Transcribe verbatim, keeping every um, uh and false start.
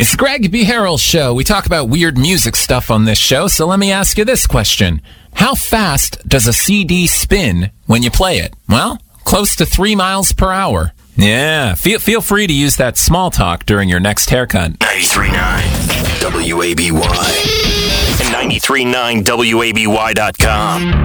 It's the Greg B. Harrell Show. We talk about weird music stuff on this show, so let me ask you this question. How fast does a C D spin when you play it? Well, close to three miles per hour. Yeah, feel feel free to use that small talk during your next haircut. ninety-three point nine W A B Y and ninety-three point nine W A B Y dot com.